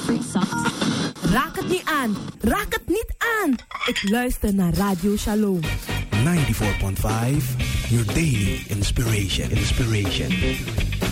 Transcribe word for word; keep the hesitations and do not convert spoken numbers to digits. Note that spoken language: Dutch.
Raak het niet aan. Raak het niet aan. Ik luister naar Radio Shalom. ninety-four point five, your daily inspiration. Inspiration.